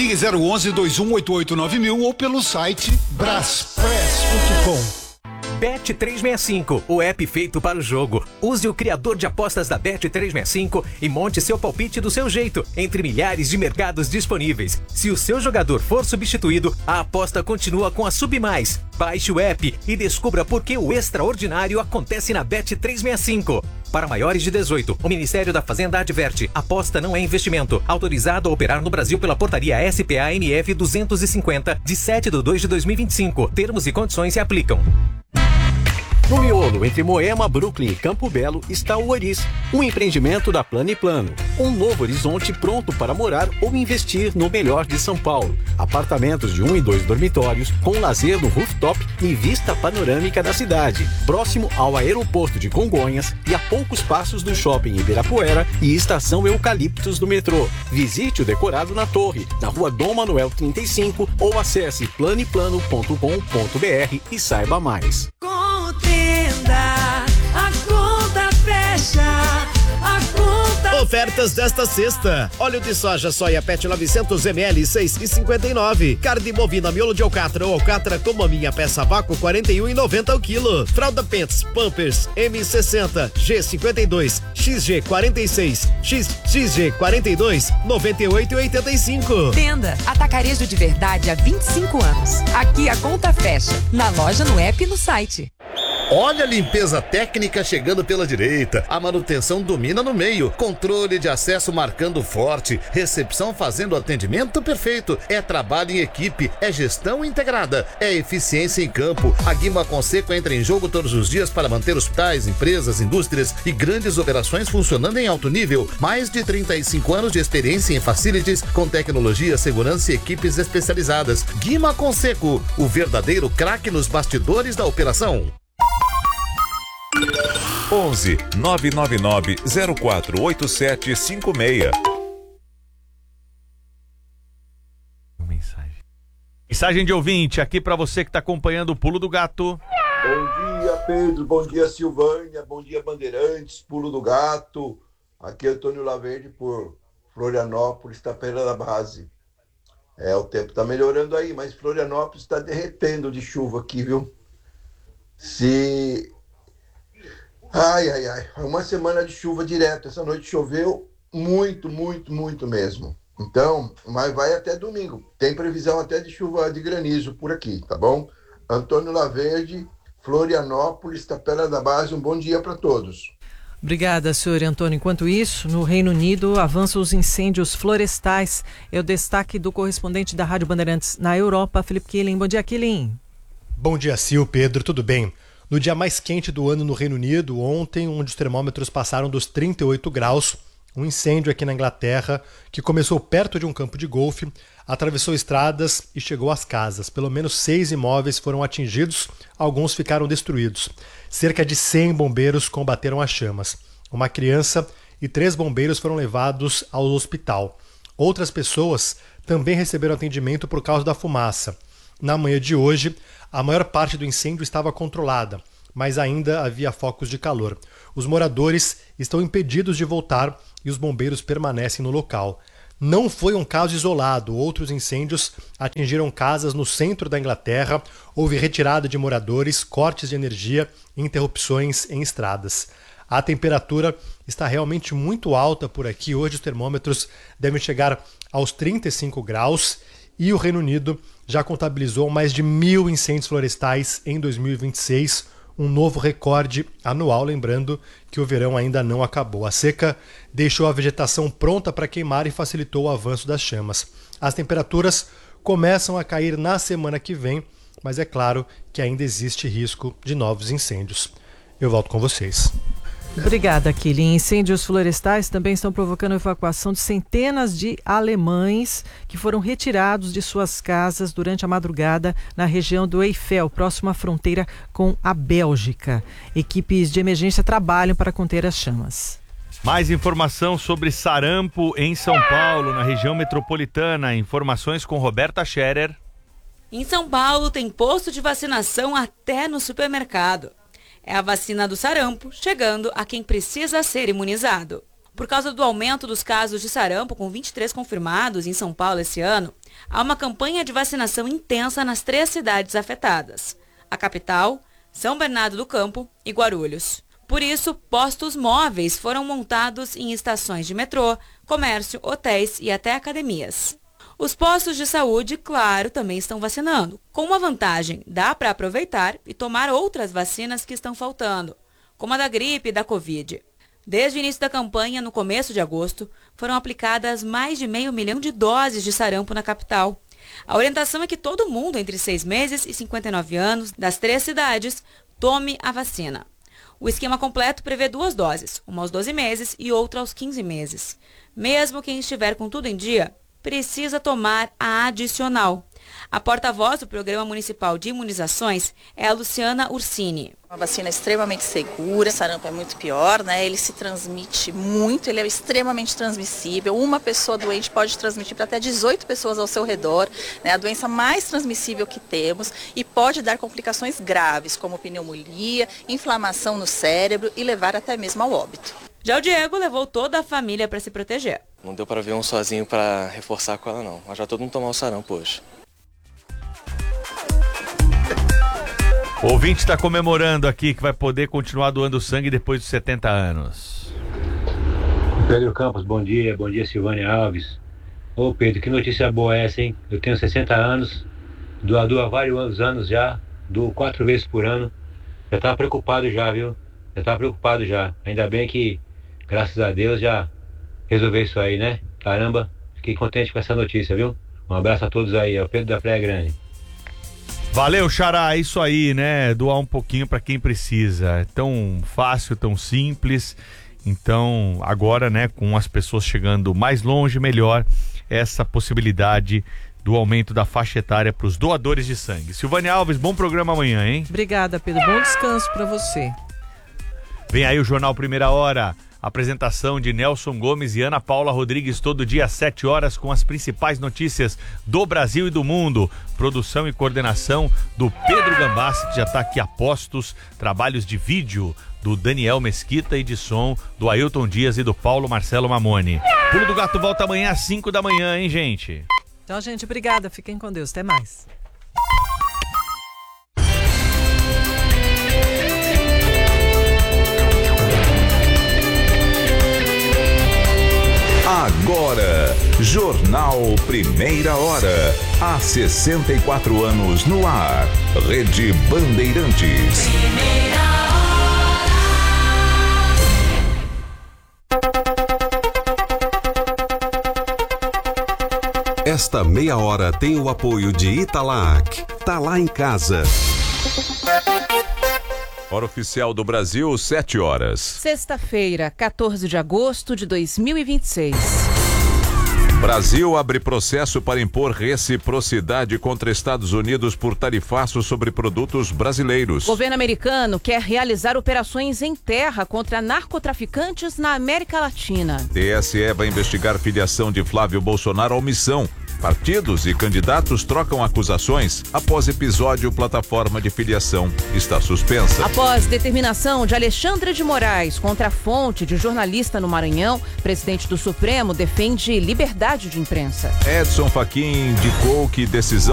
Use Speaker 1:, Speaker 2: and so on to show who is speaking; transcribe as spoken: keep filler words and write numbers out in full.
Speaker 1: Ligue zero onze, dois um oito oito, nove mil ou pelo site braspress ponto com.
Speaker 2: Bet trezentos e sessenta e cinco, o app feito para o jogo. Use o criador de apostas da Bet trezentos e sessenta e cinco e monte seu palpite do seu jeito, entre milhares de mercados disponíveis. Se o seu jogador for substituído, a aposta continua com a Submais. Baixe o app e descubra por que o extraordinário acontece na Bet trezentos e sessenta e cinco. Para maiores de dezoito, o Ministério da Fazenda adverte: aposta não é investimento. Autorizado a operar no Brasil pela portaria S P A M F duzentos e cinquenta, de sete de dois de dois mil e vinte e cinco. Termos e condições se aplicam.
Speaker 3: No miolo, entre Moema, Brooklyn e Campo Belo, está o Oris, um empreendimento da Plano e Plano. Um novo horizonte pronto para morar ou investir no melhor de São Paulo. Apartamentos de um e dois dormitórios, com lazer no rooftop e vista panorâmica da cidade. Próximo ao aeroporto de Congonhas e a poucos passos do shopping Ibirapuera e estação Eucaliptos do metrô. Visite o decorado na torre, na rua Dom Manuel trinta e cinco ou acesse planiplano ponto com ponto br e saiba mais.
Speaker 4: Contenda, a conta fecha, a conta
Speaker 5: Ofertas desta sexta: óleo de soja soia pet novecentos mililitros, seis reais e cinquenta e nove centavos. Carne bovina miolo de alcatra ou alcatra com maminha peça vácuo, quarenta e um reais e noventa centavos o quilo. Fralda Pants Pampers M sessenta, G cinquenta e dois, X G quarenta e seis, X X G quarenta e dois, noventa e oito reais e oitenta e cinco centavos.
Speaker 6: Tenda Atacarejo de Verdade há vinte e cinco anos. Aqui a conta fecha, na loja, no app e no site.
Speaker 5: Olha a limpeza técnica chegando pela direita, a manutenção domina no meio, controle de acesso marcando forte, recepção fazendo atendimento perfeito. É trabalho em equipe, é gestão integrada, é eficiência em campo. A Guima Conceco entra em jogo todos os dias para manter hospitais, empresas, indústrias e grandes operações funcionando em alto nível. Mais de trinta e cinco anos de experiência em facilities, com tecnologia, segurança e equipes especializadas. Guima Conceco, o verdadeiro craque nos bastidores da operação.
Speaker 7: onze, nove nove nove, zero quatro oito sete cinco seis.
Speaker 8: Mensagem. Mensagem de ouvinte aqui pra você que tá acompanhando o Pulo do Gato.
Speaker 9: Bom dia, Pedro. Bom dia, Silvânia. Bom dia, Bandeirantes. Pulo do Gato. Aqui é Antônio Laverde por Florianópolis, Tapera da Base. É, o tempo tá melhorando aí, mas Florianópolis tá derretendo de chuva aqui, viu? Se... Ai, ai, ai. Uma semana de chuva direto. Essa noite choveu muito, muito, muito mesmo. Então, mas vai até domingo. Tem previsão até de chuva de granizo por aqui, tá bom? Antônio Laverde, Florianópolis, Tapera da Base. Um bom dia para todos.
Speaker 10: Obrigada, senhor Antônio. Enquanto isso, no Reino Unido, avançam os incêndios florestais. É o destaque do correspondente da Rádio Bandeirantes na Europa, Felipe Killing. Bom dia, Killing.
Speaker 11: Bom dia, Sil, Pedro. Tudo bem? No dia mais quente do ano no Reino Unido, ontem, onde os termômetros passaram dos trinta e oito graus, um incêndio aqui na Inglaterra, que começou perto de um campo de golfe, atravessou estradas e chegou às casas. Pelo menos seis imóveis foram atingidos, alguns ficaram destruídos. Cerca de cem bombeiros combateram as chamas. Uma criança e três bombeiros foram levados ao hospital. Outras pessoas também receberam atendimento por causa da fumaça. Na manhã de hoje, a maior parte do incêndio estava controlada, mas ainda havia focos de calor. Os moradores estão impedidos de voltar e os bombeiros permanecem no local. Não foi um caso isolado. Outros incêndios atingiram casas no centro da Inglaterra. Houve retirada de moradores, cortes de energia e interrupções em estradas. A temperatura está realmente muito alta por aqui. Hoje os termômetros devem chegar aos trinta e cinco graus e o Reino Unido já contabilizou mais de mil incêndios florestais em dois mil e vinte e seis, um novo recorde anual, lembrando que o verão ainda não acabou. A seca deixou a vegetação pronta para queimar e facilitou o avanço das chamas. As temperaturas começam a cair na semana que vem, mas é claro que ainda existe risco de novos incêndios. Eu volto com vocês.
Speaker 10: Obrigada, Killing. Incêndios florestais também estão provocando a evacuação de centenas de alemães que foram retirados de suas casas durante a madrugada na região do Eifel, próximo à fronteira com a Bélgica. Equipes de emergência trabalham para conter as chamas.
Speaker 8: Mais informação sobre sarampo em São Paulo, na região metropolitana. Informações com Roberta Scherer.
Speaker 12: Em São Paulo tem posto de vacinação até no supermercado. É a vacina do sarampo chegando a quem precisa ser imunizado. Por causa do aumento dos casos de sarampo, com vinte e três confirmados em São Paulo esse ano, há uma campanha de vacinação intensa nas três cidades afetadas: a capital, São Bernardo do Campo e Guarulhos. Por isso, postos móveis foram montados em estações de metrô, comércio, hotéis e até academias. Os postos de saúde, claro, também estão vacinando. Com uma vantagem, dá para aproveitar e tomar outras vacinas que estão faltando, como a da gripe e da Covid. Desde o início da campanha, no começo de agosto, foram aplicadas mais de meio milhão de doses de sarampo na capital. A orientação é que todo mundo entre seis meses e cinquenta e nove anos, das três cidades, tome a vacina. O esquema completo prevê duas doses, uma aos doze meses e outra aos quinze meses. Mesmo quem estiver com tudo em dia, precisa tomar a adicional. A porta-voz do Programa Municipal de Imunizações é a Luciana Ursini.
Speaker 13: Uma vacina extremamente segura, sarampo é muito pior, né? Ele se transmite muito, ele é extremamente transmissível. Uma pessoa doente pode transmitir para até dezoito pessoas ao seu redor, né? A doença mais transmissível que temos e pode dar complicações graves, como pneumonia, inflamação no cérebro e levar até mesmo ao óbito.
Speaker 12: Já o Diego levou toda a família para se proteger.
Speaker 14: Não deu para ver um sozinho para reforçar com ela não, mas já todo mundo tomou o sarampo hoje.
Speaker 8: O ouvinte está comemorando aqui que vai poder continuar doando sangue depois dos setenta anos.
Speaker 15: Pedro Campos, bom dia. Bom dia, Silvânia Alves. Ô Pedro, que notícia boa é essa, hein? Eu tenho sessenta anos, doador há vários anos já, dou quatro vezes por ano. Já estava preocupado já, viu? Já estava preocupado já. Ainda bem que, graças a Deus, já resolveu isso aí, né? Caramba, fiquei contente com essa notícia, viu? Um abraço a todos aí, é o Pedro da Praia Grande.
Speaker 8: Valeu, Xará, é isso aí, né? Doar um pouquinho para quem precisa. É tão fácil, tão simples. Então, agora, né, com as pessoas chegando mais longe, melhor essa possibilidade do aumento da faixa etária para os doadores de sangue. Silvânia Alves, bom programa amanhã, hein?
Speaker 10: Obrigada, Pedro. Bom descanso para você.
Speaker 8: Vem aí o Jornal Primeira Hora. Apresentação de Nelson Gomes e Ana Paula Rodrigues todo dia às sete horas com as principais notícias do Brasil e do mundo. Produção e coordenação do Pedro Gambassi, que já está aqui a postos. Trabalhos de vídeo do Daniel Mesquita e de som do Ailton Dias e do Paulo Marcelo Mamoni. Pulo do Gato volta amanhã às cinco da manhã, hein, gente?
Speaker 10: Então, gente, obrigada. Fiquem com Deus. Até mais.
Speaker 7: Agora, Jornal Primeira Hora. Há sessenta e quatro anos no ar. Rede Bandeirantes.
Speaker 16: Esta meia hora tem o apoio de Italac. Tá lá em casa.
Speaker 7: Hora oficial do Brasil, sete horas.
Speaker 17: Sexta-feira, quatorze de agosto de dois mil e vinte e seis.
Speaker 7: Brasil abre processo para impor reciprocidade contra Estados Unidos por tarifaço sobre produtos brasileiros.
Speaker 17: O governo americano quer realizar operações em terra contra narcotraficantes na América Latina.
Speaker 7: T S E vai investigar filiação de Flávio Bolsonaro à omissão. Partidos e candidatos trocam acusações após episódio plataforma de filiação está suspensa.
Speaker 17: Após determinação de Alexandre de Moraes contra a fonte de jornalista no Maranhão, presidente do Supremo defende liberdade de imprensa.
Speaker 7: Edson Fachin indicou que decisão